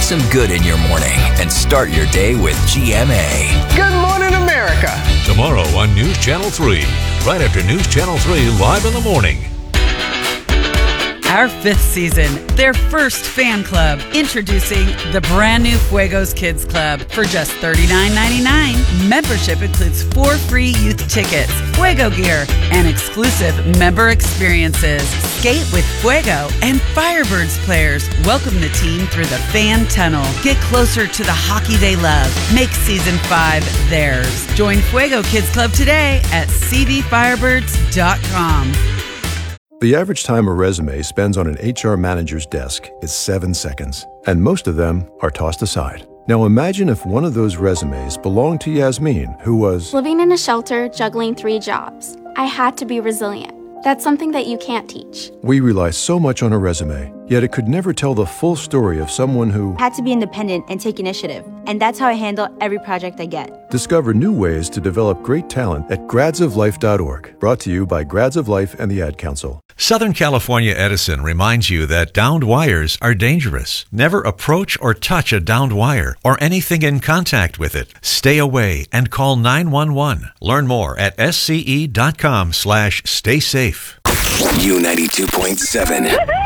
some good in your morning and start your day with GMA. Good morning, America. Tomorrow on News Channel 3, right after News Channel 3 Live in the Morning. Our 5th season, their first fan club, introducing the brand new Fuegos Kids Club for just $39.99. Membership includes 4 free youth tickets, Fuego gear, and exclusive member experiences. Skate with Fuego and Firebirds players. Welcome the team through the fan tunnel. Get closer to the hockey they love. Make season 5 theirs. Join Fuego Kids Club today at cvfirebirds.com. The average time a resume spends on an HR manager's desk is 7 seconds, and most of them are tossed aside. Now imagine if one of those resumes belonged to Yasmin, who was living in a shelter, juggling 3 jobs. I had to be resilient. That's something that you can't teach. We rely so much on a resume, yet it could never tell the full story of someone who had to be independent and take initiative. And that's how I handle every project I get. Discover new ways to develop great talent at gradsoflife.org. Brought to you by Grads of Life and the Ad Council. Southern California Edison reminds you that downed wires are dangerous. Never approach or touch a downed wire or anything in contact with it. Stay away and call 911. Learn more at sce.com/stay safe. U92.7.